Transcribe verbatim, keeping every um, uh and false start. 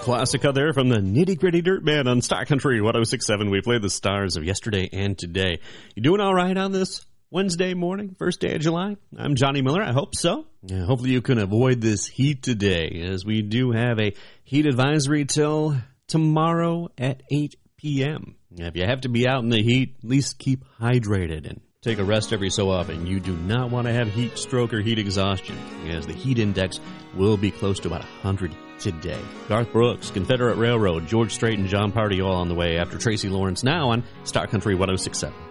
classic out there from the Nitty Gritty Dirt Band on Stock Country one oh six point seven. We played the stars of yesterday and today. You doing all right on this Wednesday morning, first day of July? I'm Johnny Miller. I hope so. Yeah, hopefully you can avoid this heat today, as we do have a heat advisory till tomorrow at eight p.m. If you have to be out in the heat, at least keep hydrated and take a rest every so often. You do not want to have heat stroke or heat exhaustion, as the heat index will be close to about one hundred today. Garth Brooks, Confederate Railroad, George Strait, and John Party all on the way after Tracy Lawrence now on Stock Country one oh six point seven.